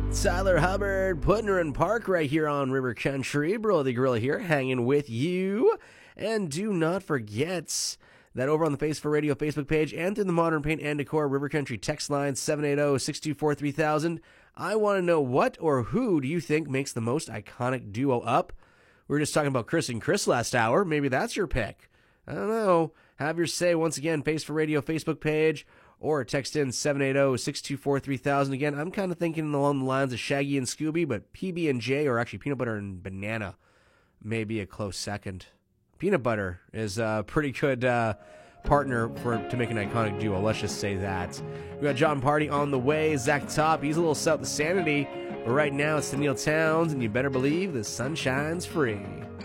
Tyler Hubbard, putting her in park right here on River Country. Bro the Gorilla here, hanging with you. And do not forget that over on the Face for Radio Facebook page and through the Modern Paint and Decor River Country text line 780-624-3000, I want to know what or who do you think makes the most iconic duo up? We were just talking about Chris and Chris last hour. Maybe that's your pick. I don't know. Have your say once again, Face for Radio Facebook page, or text in 780-624-3000. Again, I'm kind of thinking along the lines of Shaggy and Scooby, but PB&J, or actually Peanut Butter and Banana, may be a close second. Peanut Butter is a pretty good partner to make an iconic duo. Let's just say that. We got John Party on the way. Zach Top, he's a little south of sanity. But right now it's the Neil Towns, and you better believe the sun shines free.